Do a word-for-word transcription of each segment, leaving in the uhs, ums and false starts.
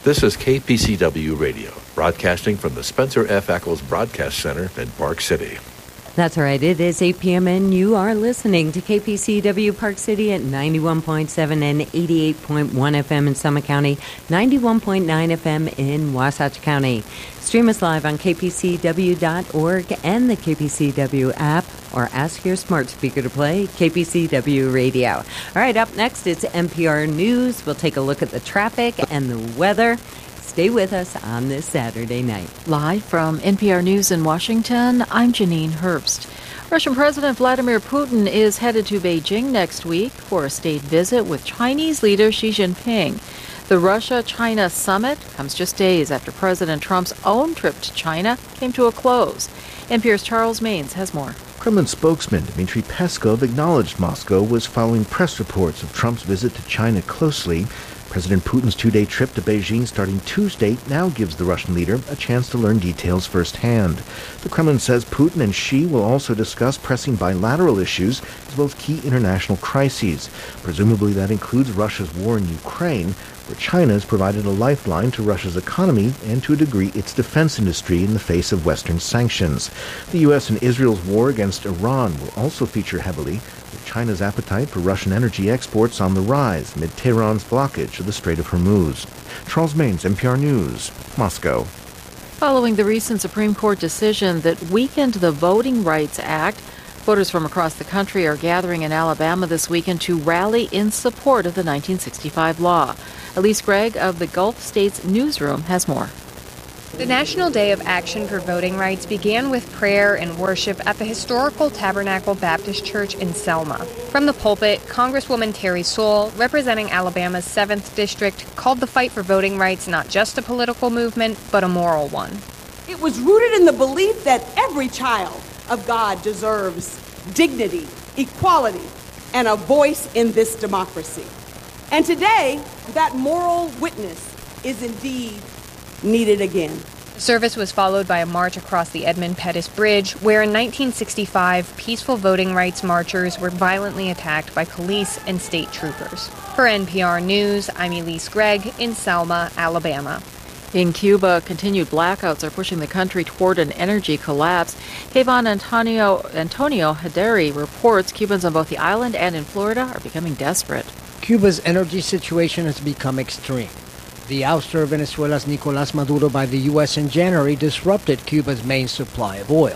This is K P C W Radio, broadcasting from the Spencer F. Eccles Broadcast Center in Park City. That's right. It is eight p.m. and you are listening to K P C W Park City at ninety-one point seven and eighty-eight point one F M in Summit County, ninety-one point nine F M in Wasatch County. Stream us live on K P C W dot org and the K P C W app, or ask your smart speaker to play K P C W Radio. All right, up next, it's N P R News. We'll take a look at the traffic and the weather. Stay with us on this Saturday night. Live from N P R News in Washington, I'm Janine Herbst. Russian President Vladimir Putin is headed to Beijing next week for a state visit with Chinese leader Xi Jinping. The Russia-China summit comes just days after President Trump's own trip to China came to a close. N P R's Charles Maines has more. Kremlin spokesman Dmitry Peskov acknowledged Moscow was following press reports of Trump's visit to China closely. President Putin's two-day trip to Beijing starting Tuesday now gives the Russian leader a chance to learn details firsthand. The Kremlin says Putin and Xi will also discuss pressing bilateral issues as well as key international crises. Presumably that includes Russia's war in Ukraine, where China has provided a lifeline to Russia's economy and, to a degree, its defense industry in the face of Western sanctions. The U S and Israel's war against Iran will also feature heavily, with China's appetite for Russian energy exports on the rise amid Tehran's blockage of the Strait of Hormuz. Charles Maines, N P R News, Moscow. Following the recent Supreme Court decision that weakened the Voting Rights Act, voters from across the country are gathering in Alabama this weekend to rally in support of the nineteen sixty-five law. Elise Gregg of the Gulf States Newsroom has more. The National Day of Action for Voting Rights began with prayer and worship at the historical Tabernacle Baptist Church in Selma. From the pulpit, Congresswoman Terry Sewell, representing Alabama's seventh District, called the fight for voting rights not just a political movement, but a moral one. It was rooted in the belief that every child of God deserves dignity, equality, and a voice in this democracy. And today, that moral witness is indeed needed again. The service was followed by a march across the Edmund Pettus Bridge, where in nineteen sixty-five, peaceful voting rights marchers were violently attacked by police and state troopers. For N P R News, I'm Elise Gregg in Selma, Alabama. In Cuba, continued blackouts are pushing the country toward an energy collapse. Kayvon Antonio, Antonio Hederi reports Cubans on both the island and in Florida are becoming desperate. Cuba's energy situation has become extreme. The ouster of Venezuela's Nicolás Maduro by the U S in January disrupted Cuba's main supply of oil.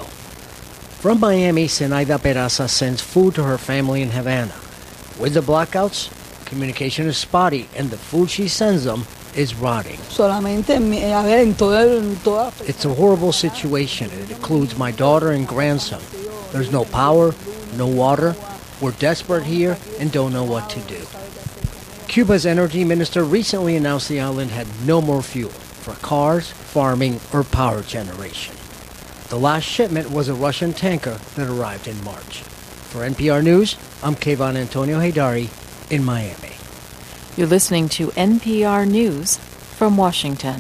From Miami, Zenaida Peraza sends food to her family in Havana. With the blackouts, communication is spotty, and the food she sends them is rotting. It's a horrible situation. It includes my daughter and grandson. There's no power, no water. We're desperate here and don't know what to do. Cuba's energy minister recently announced the island had no more fuel for cars, farming, or power generation. The last shipment was a Russian tanker that arrived in March. For N P R News, I'm Kayvon Antonio Hedari in Miami. You're listening to N P R News from Washington.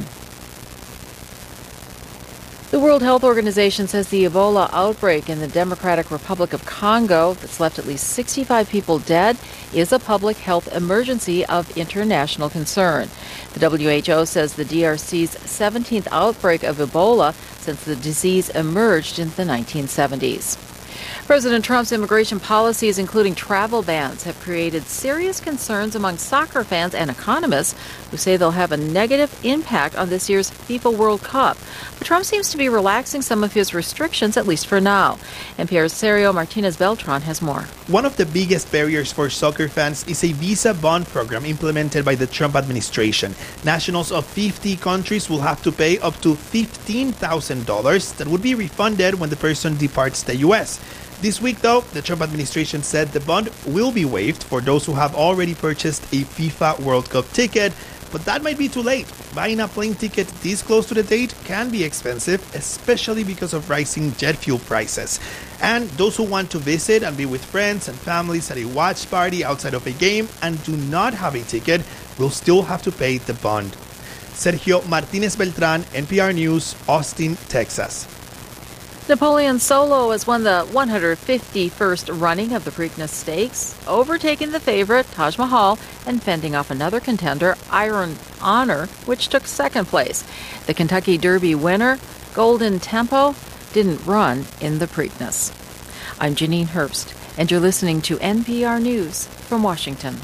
The World Health Organization says the Ebola outbreak in the Democratic Republic of Congo that's left at least sixty-five people dead is a public health emergency of international concern. The W H O says the D R C's seventeenth outbreak of Ebola since the disease emerged in the nineteen seventies. President Trump's immigration policies, including travel bans, have created serious concerns among soccer fans and economists who say they'll have a negative impact on this year's FIFA World Cup. But Trump seems to be relaxing some of his restrictions, at least for now. N P R's Sergio Martinez-Beltran has more. One of the biggest barriers for soccer fans is a visa bond program implemented by the Trump administration. Nationals of fifty countries will have to pay up to fifteen thousand dollars that would be refunded when the person departs the U S. This week, though, the Trump administration said the bond will be waived for those who have already purchased a FIFA World Cup ticket, but that might be too late. Buying a plane ticket this close to the date can be expensive, especially because of rising jet fuel prices. And those who want to visit and be with friends and families at a watch party outside of a game and do not have a ticket will still have to pay the bond. Sergio Martinez Beltran, N P R News, Austin, Texas. Napoleon Solo has won the one hundred fifty-first running of the Preakness Stakes, overtaking the favorite Taj Mahal and fending off another contender, Iron Honor, which took second place. The Kentucky Derby winner, Golden Tempo, didn't run in the Preakness. I'm Janine Herbst, and you're listening to N P R News from Washington.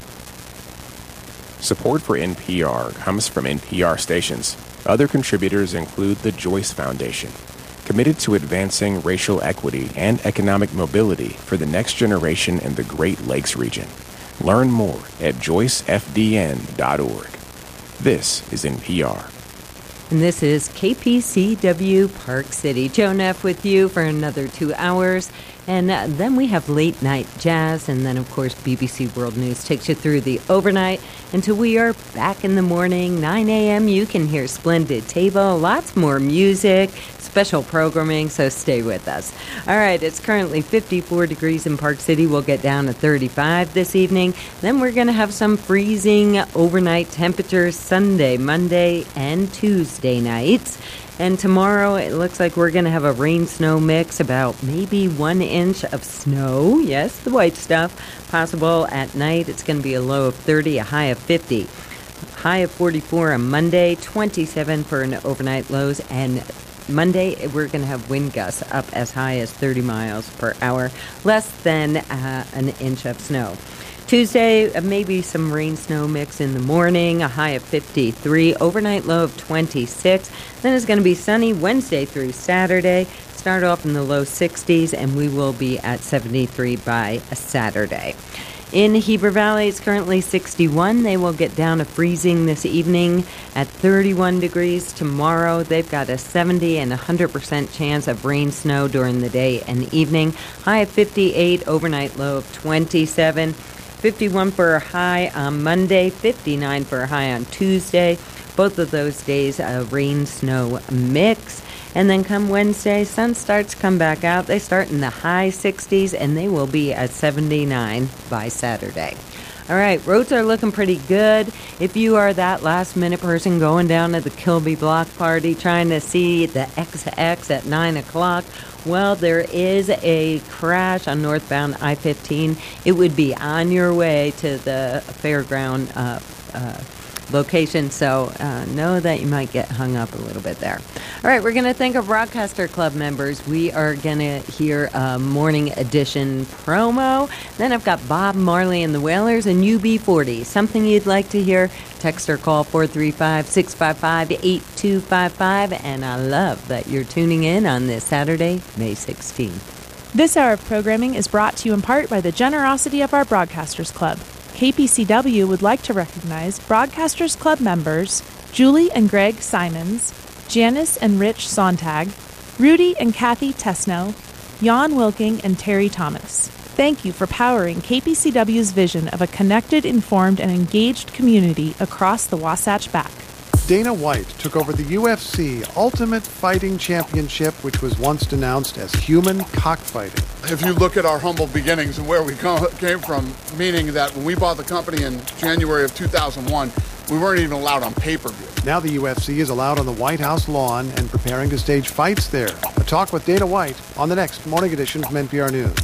Support for N P R comes from N P R stations. Other contributors include the Joyce Foundation, committed to advancing racial equity and economic mobility for the next generation in the Great Lakes region. Learn more at joyce f d n dot org. This is N P R. And this is K P C W Park City. Joe Neff with you for another two hours. And uh, then we have late night jazz. And then, of course, B B C World News takes you through the overnight until we are back in the morning. nine a.m. You can hear Splendid Table, lots more music, special programming, so stay with us. All right, it's currently fifty-four degrees in Park City. We'll get down to thirty-five this evening. Then we're going to have some freezing overnight temperatures Sunday, Monday, and Tuesday nights. And tomorrow, it looks like we're going to have a rain-snow mix, about maybe one inch of snow. Yes, the white stuff. Possible at night. It's going to be a low of thirty, a high of fifty. High of forty-four on Monday, twenty-seven for an overnight lows. And Monday, we're going to have wind gusts up as high as thirty miles per hour, less than uh, an inch of snow. Tuesday, uh, maybe some rain-snow mix in the morning, a high of fifty-three, overnight low of twenty-six. Then it's going to be sunny Wednesday through Saturday. Start off in the low sixties, and we will be at seventy-three by a Saturday. In Heber Valley, it's currently sixty-one. They will get down to freezing this evening at thirty-one degrees. Tomorrow, they've got a seventy and one hundred percent chance of rain, snow during the day and evening. High of fifty-eight, overnight low of twenty-seven. fifty-one for a high on Monday, fifty-nine for a high on Tuesday. Both of those days, a rain-snow mix. And then come Wednesday, sun starts to come back out. They start in the high sixties, and they will be at seventy-nine by Saturday. All right, roads are looking pretty good. If you are that last-minute person going down to the Kilby Block Party trying to see the X X at nine o'clock, well, there is a crash on northbound I fifteen. It would be on your way to the fairground uh, uh, location, so uh, know that you might get hung up a little bit there. All right, we're going to think of Broadcaster Club members. We are going to hear a morning edition promo. Then I've got Bob Marley and the Wailers and U B forty. Something you'd like to hear? Text or call four three five, six five five, eight two five five. And I love that you're tuning in on this Saturday, May sixteenth. This hour of programming is brought to you in part by the generosity of our Broadcasters Club. K P C W would like to recognize Broadcasters Club members Julie and Greg Simons, Janice and Rich Sontag, Rudy and Kathy Tesno, Jan Wilking and Terry Thomas. Thank you for powering K P C W's vision of a connected, informed, and engaged community across the Wasatch Back. Dana White took over the U F C Ultimate Fighting Championship, which was once denounced as human cockfighting. If you look at our humble beginnings and where we came from, meaning that when we bought the company in January of two thousand one, we weren't even allowed on pay-per-view. Now the U F C is allowed on the White House lawn and preparing to stage fights there. A talk with Dana White on the next morning edition from N P R News.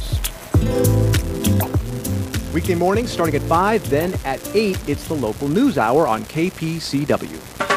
Weekday mornings starting at five, then at eight, it's the local news hour on K P C W.